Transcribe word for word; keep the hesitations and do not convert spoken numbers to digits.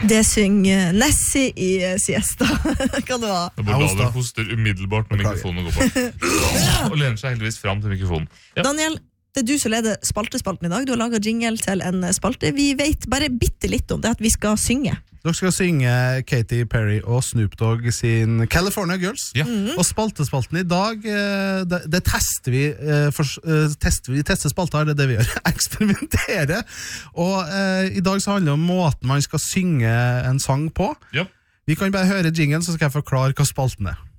Det synger Nessie i Siesta. Hva det var? Det er bare da du hoster umiddelbart når mikrofonen går på. Og lener seg heldigvis fram til mikrofonen. Ja. Daniel, det er du som leder spaltespalten i dag. Du har laget jingle til en spalte. Vi vet bare bitte litt om det, at vi skal synge. Dere skal synge Katy Perry og Snoop Dogg sin California Girls. Ja. Mm-hmm. Og spaltespalten i dag, det, det tester vi, for, tester vi tester spalter, det er det vi gjør, eksperimentere. Og eh, i dag så handler det om måten man skal synge en sang på. Ja. Vi kan bare høre jinglen, så skal jeg forklare hva spalten er.